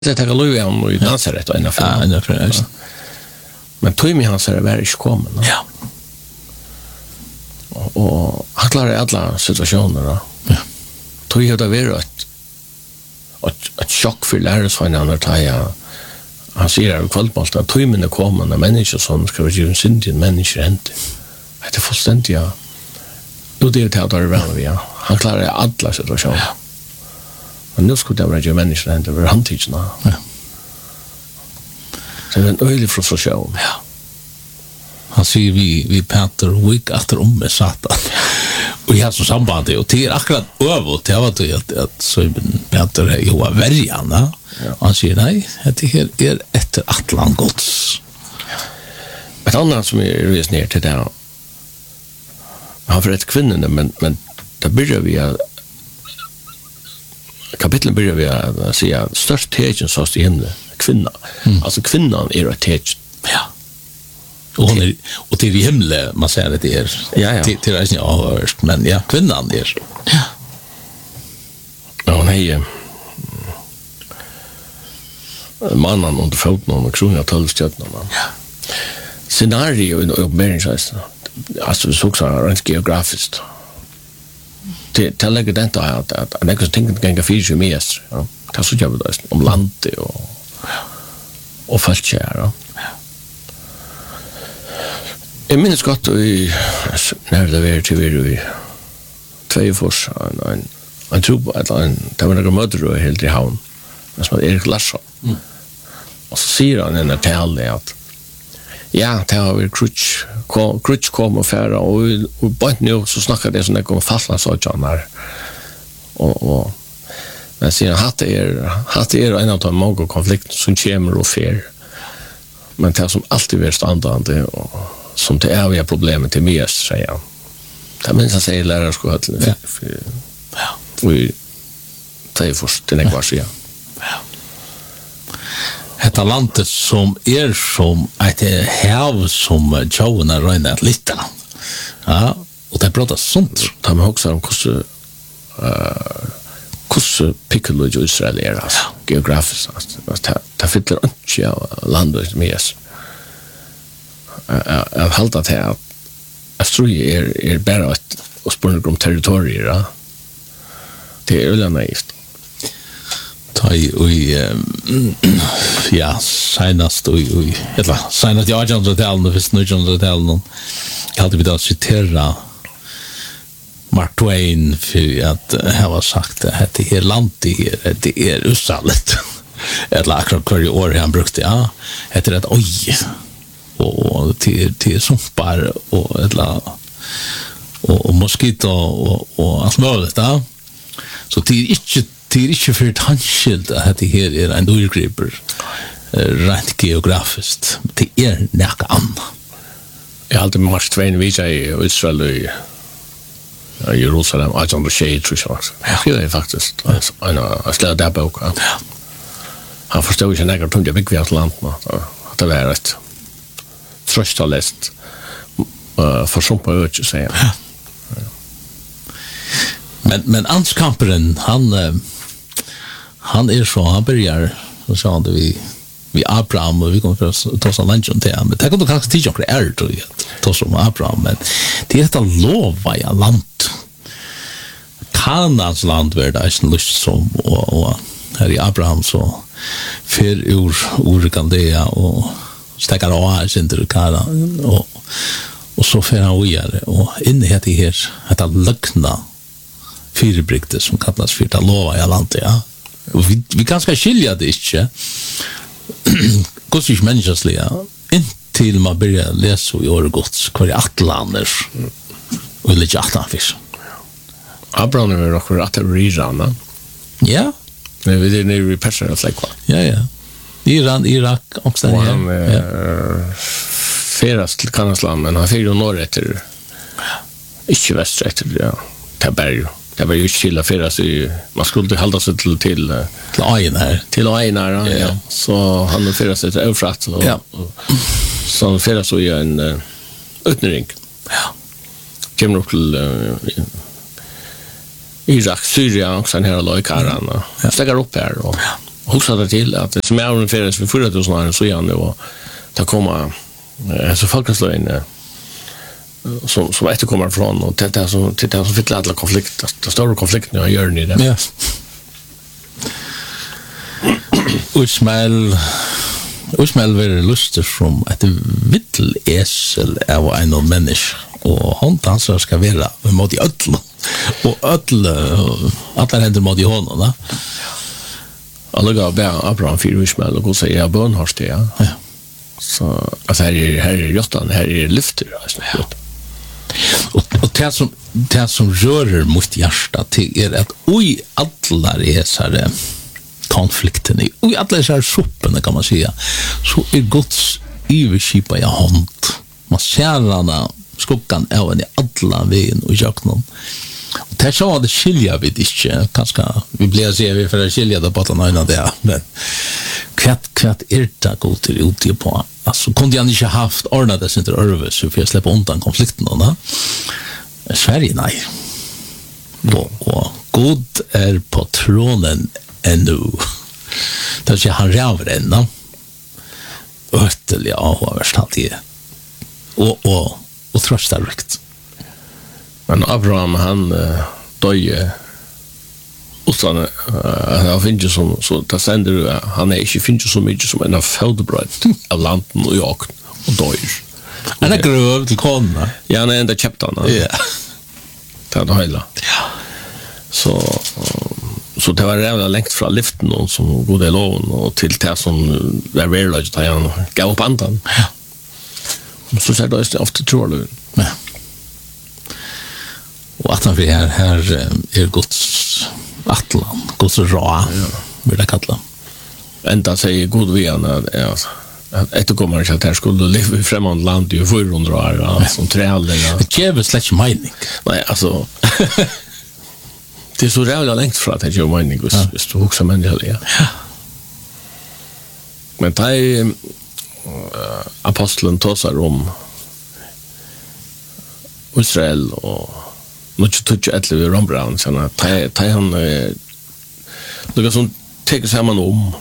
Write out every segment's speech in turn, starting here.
Det tar lov igen och Nazaret och ena för. Men tog mig hans är väl inte kommen. Ja. Och han klarar alla situationer då. Ja. Tog jag det vara ett chock för lärarsvänner när ta han säger att kvalpalta tog mig kommen när människor som ska vara ju synd människor inte. Det är fullständigt ja. Då det tar det väl vi. Han klarar alla situationer. Ja. Men nu skulle det vara ju människor inte över handtidsna. Ja. Så det är en öjlig frustration. Ja. Han säger vi Peter week efter med Satan. Och jag har så samband och det är akkurat över till att så Peter är ju värjarna. Han säger nej, det här är efter Atlangods. Ett annat som är res ner till det har för ett kvinnorna men där börjar vi kapitlet börjar vi att säga störst tecken sås i himlen kvinna. Alltså kvinnan är ett tecken. Ja. Och till i himlen man säger att det är till resten av men ja kvinnan är. Ja. Ja nej. Mannen under foten och kronan 12 stjärnorna. Ja. Scenario i uppenbarelsen. Alltså vi såg så rent geografiskt. Det lägger det inte att jag kan tänka gänga 4 meter. Ja. Det så jag vill om landet och fältkär. Jag minns gott när det var till vi två fors en tro på det var några mödrar helt i havn. Som Erik Larsson. Och så säger han en tal att ja, det har vi krutch kom och färra och bara nu så snackar det som det kommer fastna så att han här. Och men sen hade er en av de många konflikter som kommer och fer. Men det som alltid är standande och som det är vi problemet till mest säger han. Det minns han säger lärarskolan. Ja. Vi tar först till nästa år. Ja. Detta landet som som ett hav som tjauarna röjnar lite. Ja, och det pratar sånt. De har också om hur piccolo i Israel är alltså, geografiskt. Det fyller inte landet med oss. Jag håller att här att är bara ett spårning om territorier. Det är naivt. Ja, senast jag har inte talen och visst nu inte talen. Jag hade vill citera Mark Twain för att han har sagt att det här landet det är usallet. Eller akkurat varje år han brukte det är ett oj och till sumpar och eller och moskito och allt möjligt så det är inte för tanskilt att det här är en urgriper rent geografiskt. Det är näka annan. Jag har alltid Mark Twain visar i Israel i Jerusalem, 1820 tror jag. Det är faktiskt en släd där bok. Han förstod inte näka tunga bygg vid Atlanten. Att det var ett tröstalest försumpa öde, säger han. Men anskamperen han är så han börjar så sa han vi Abraham och vi kommer att ta oss lunch om det men det kan du kanske titta och är då ta oss om Abraham men det är ett lova i land Kanans land var det en lust som och här i Abraham så för ur Kaldea och stäckar av sin till Kanan och så för han vidare och inne heter här att lökna fyrirbrygte som kallas för att lova i landet, ja. Och vi ganska skilja det inte. Godsvis människosliga. Intill man börjar läsa i årgods kvar i Atlanter och lite Atlantis. Abraham är också rätt att Iran. Ja. Men vi är nere i Persia och like. Ja. Iran, Irak också där. Han feras till Kanasland men han fyrer norr efter inte väster efter Taberg. Det var ju skilla feras man skulle hålla sig till Einar. Till Einar, ja. Så han feras sig till Eufrat och så han feras så i en utnering. Ja. Kommer upp till Irak, Syrien också här och Lojkaran och stäcker upp här och huxa det till att det som är ungefär för 4000 år så igen och ta komma så folkslöjn som efterkommer från och det som fick alla konflikter, det stora konflikten jag gör ni det. Ja. Usmail var lustig som ett vittel esel av en människa och han dansar ska vara mot i öll och alla händer mot i honom va. Alla gav Abraham för Ismael och säger jag bönhörst det ja. Så alltså här är Jottan, här är lyfter alltså. Och det som rör mot hjärta till är att oj alla resare konflikten i alla dessa soppen kan man säga så är Guds överskipa i hand man ser hana skuggan även i alla vägen och jöknon och det så det skilja vid inte kanske vi blir se vi för att skilja det på den ena där men kvart är det gott ut på alltså kunde jag inte haft ordnat det inte över så för att släppa undan konflikten då Sverige nej och god är på tronen ännu. Det är han räver ännu. Öttelig avhåverst alltid. Och tröstar rikt. Men Abraham han döje utan han finns ju som så där sänder han är inte finns så mycket som en fältbröd av landen och jag och döjer. Han är gröv till konna. Ja, han är ända chaptarna. Ja. Det hela. Ja. Så det var jävla längt från liften och som gode lån och till det som var verkligt att han gav upp andan. Ja. Så ser det ofta tror du. Ja. Och att han här är Guds atlan, Guds ra, vill jag kalla. Ända säger god vian att efterkommer inte att här skulle leva i främmande land i 400 år som träliga. Det ger släck mening. Nej, alltså det är så jävla längt från att det gör mening hvis du också människa. Ja. Men det är aposteln tosar om Israel och något touch ett vid Ron Brown så att ta han det som tar samman om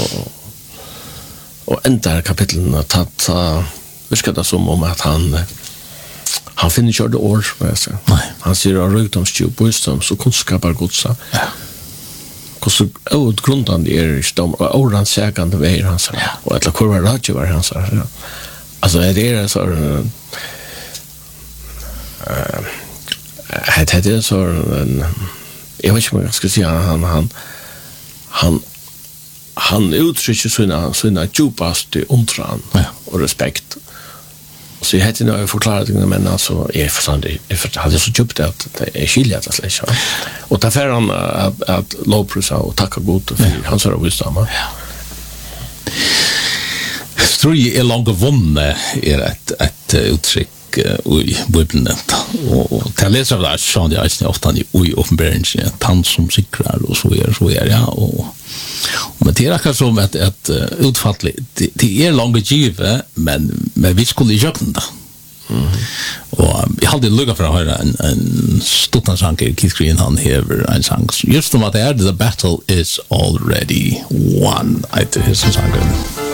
och ändrar kapitlen att viskar det som om att han finner körde år så han ser rykdomsdjup wisdom så kunskapar godsa och så utgrundande är de oran säkande vägar hans och att kurva rage var hans alltså det är så det är så jag vet inte vad jag ska säga han uttrycker sina djupaste undran och respekt. Så jag hade nog förklarat det men alltså jag förstod det hade så djupt att det är skiljet att läsa. Och därför han att lovprisa och tacka Gud för hans visdom. Ja. Tror jag är långt vunne är ett uttryck i Bibeln och till läsa av det så det är ofta i uppenbarelsen tant som sikrar och så är ja och men det är också som ett utfall det är långt givet men vi skulle göra det. Och jag hade luggat för att höra en stuttan sang i Keith Green han hever en sang just om att det är the battle is already won. Det är en sang.